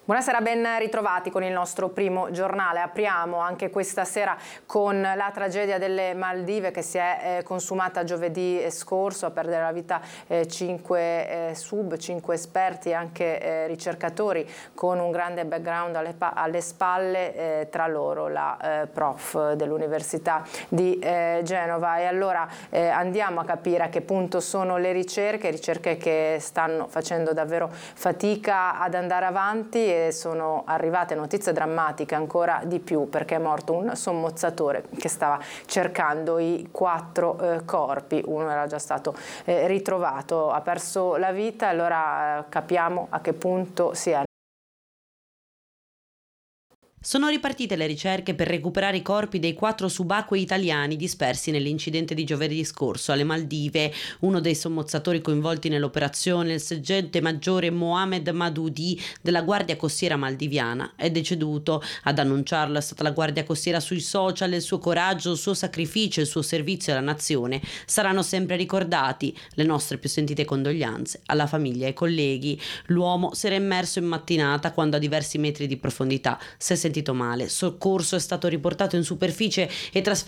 Buonasera, ben ritrovati con il nostro primo giornale. Apriamo anche questa sera con la tragedia delle Maldive che si è consumata giovedì scorso, a perdere la vita 5 esperti e anche ricercatori con un grande background alle spalle, tra loro la prof dell'Università di Genova. E allora andiamo a capire a che punto sono le ricerche che stanno facendo davvero fatica ad andare avanti, e sono arrivate notizie drammatiche ancora di più, perché è morto un sommozzatore che stava cercando i 4 corpi. Uno era già stato ritrovato, ha perso la vita. Allora capiamo a che punto si è. Sono ripartite le ricerche per recuperare i corpi dei 4 subacquei italiani dispersi nell'incidente di giovedì scorso alle Maldive. Uno dei sommozzatori coinvolti nell'operazione, il sergente maggiore Mohamed Madoudi della Guardia Costiera maldiviana, è deceduto. Ad annunciarlo è stata la Guardia Costiera sui social. Il suo coraggio, il suo sacrificio e il suo servizio alla nazione saranno sempre ricordati. Le nostre più sentite condoglianze alla famiglia e ai colleghi. L'uomo si era immerso in mattinata quando a diversi metri di profondità si è sentito male. Soccorso, è stato riportato in superficie e trasferito